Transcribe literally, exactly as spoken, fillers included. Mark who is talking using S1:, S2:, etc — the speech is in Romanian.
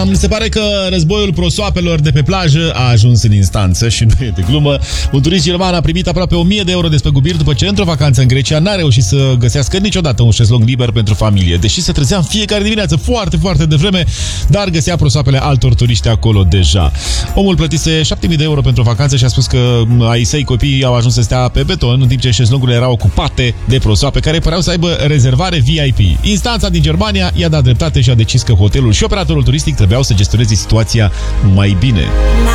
S1: se pare că războiul prosoapelor de pe plajă a ajuns în instanță și nu e de glumă. Un turist german a primit aproape o mie de euro despăgubiri după ce într-o vacanță în Grecia n-a reușit să găsească niciodată un șezlong liber pentru familie, deși se trezea în fiecare dimineață foarte, foarte devreme, dar găsea prosoapele altor turiști acolo deja. Omul plătise șapte mii de euro pentru o vacanță și a spus că ai săi copii au ajuns să stea pe beton, în timp ce șezlongurile erau ocupate de prosoape care păreau să aibă rezervare V I P. Instanța din Germania i-a dat dreptate și a decis că hotelul și operatorul turistic trebuiau să gestioneze situația mai bine.